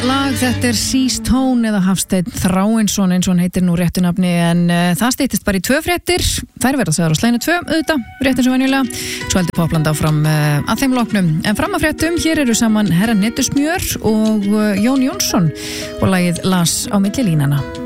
Lag, þetta Seas Tone eða Hafsteinn Þráinsson eins og hann heitir nú réttu nafni en það styttist bara í 2 fréttir. Þær verða sagðar á Slænu 2 auðvitað, réttin sem venjulega. Svo heldur Popland áfram að þeim loknum. En fram að fréttum, hér eru saman Herra Nettusmjör og Jón Jónsson og lagið Las á milli línana.